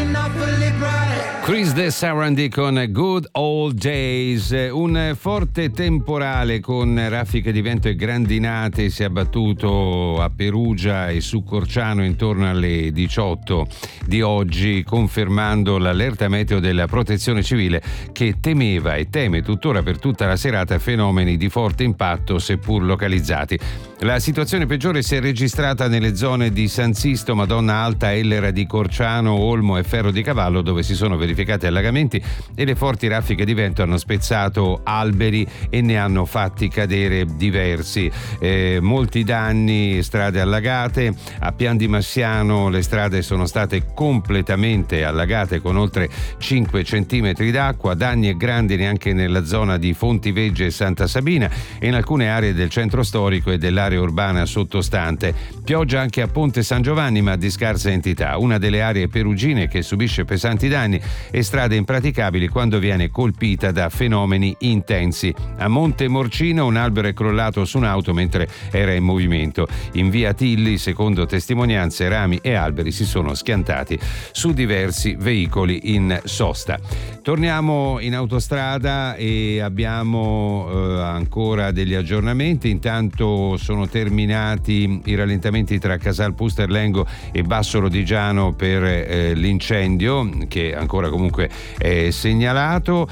Chris De Sarandi con Good Old Days. Un forte temporale con raffiche di vento e grandinate si è abbattuto a Perugia e su Corciano intorno alle 18 di oggi, confermando l'allerta meteo della Protezione Civile, che temeva e teme tuttora per tutta la serata fenomeni di forte impatto seppur localizzati. La situazione peggiore si è registrata nelle zone di San Sisto, Madonna Alta, Ellera di Corciano, Olmo e Ferro di Cavallo, dove si sono verificati allagamenti e le forti raffiche di vento hanno spezzato alberi e ne hanno fatti cadere diversi. Molti danni, strade allagate. A Pian di Massiano le strade sono state completamente allagate con oltre 5 centimetri d'acqua, danni e grandini anche nella zona di Fontivegge e Santa Sabina e in alcune aree del centro storico e dell'area urbana sottostante. Pioggia anche a Ponte San Giovanni, ma di scarsa entità, una delle aree perugine che subisce pesanti danni e strade impraticabili quando viene colpita da fenomeni intensi. A Monte Morcino un albero è crollato su un'auto mentre era in movimento. In via Tilli, secondo testimonianze, rami e alberi si sono schiantati su diversi veicoli in sosta. Torniamo in autostrada e abbiamo ancora degli aggiornamenti. Intanto sono terminati i rallentamenti tra Casal Pusterlengo e Basso Rodigiano per l'incendio che ancora comunque è segnalato,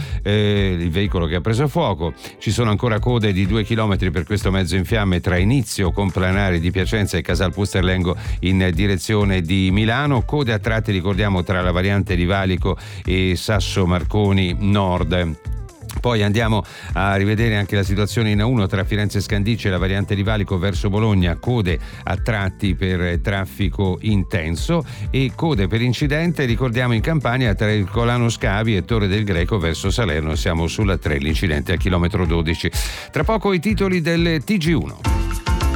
il veicolo che ha preso fuoco. Ci sono ancora code di 2 chilometri per questo mezzo in fiamme tra Inizio Complanari di Piacenza e Casal Pusterlengo in direzione di Milano, code a tratti, ricordiamo, tra la variante di Valico e Sasso Marconi Nord. Poi andiamo a rivedere anche la situazione in A1 tra Firenze e Scandicci e la variante di Valico verso Bologna, code a tratti per traffico intenso e code per incidente, ricordiamo, in Campania tra il Colano Scavi e Torre del Greco verso Salerno, siamo sulla 3, l'incidente al chilometro 12. Tra poco i titoli del TG1.